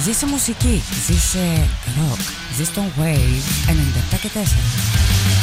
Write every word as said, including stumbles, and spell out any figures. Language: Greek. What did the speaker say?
Ζήσε μουσική, ζήσε rock, ζήσε τον Wave ενενήντα επτά και τέσσερα.